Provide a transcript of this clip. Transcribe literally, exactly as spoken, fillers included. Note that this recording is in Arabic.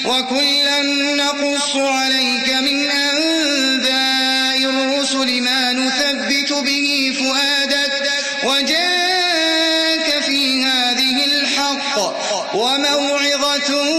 وكلا نقص عليك من أنباء الرسل ما نثبت به فؤادك وجاءك في هذه الحق وموعظة